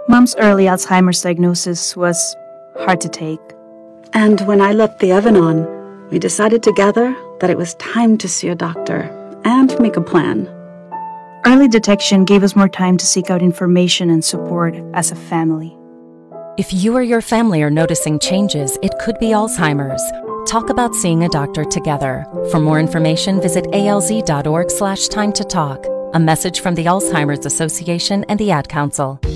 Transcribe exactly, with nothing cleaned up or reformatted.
Mom's early Alzheimer's diagnosis was hard to take. And when I let the oven on, we decided together that it was time to see a doctor and make a plan. Early detection gave us more time to seek out information and support as a family. If you or your family are noticing changes, it could be Alzheimer's. Talk about seeing a doctor together. For more information, visit alz.org slash time to talk. A message from the Alzheimer's Association and the Ad Council.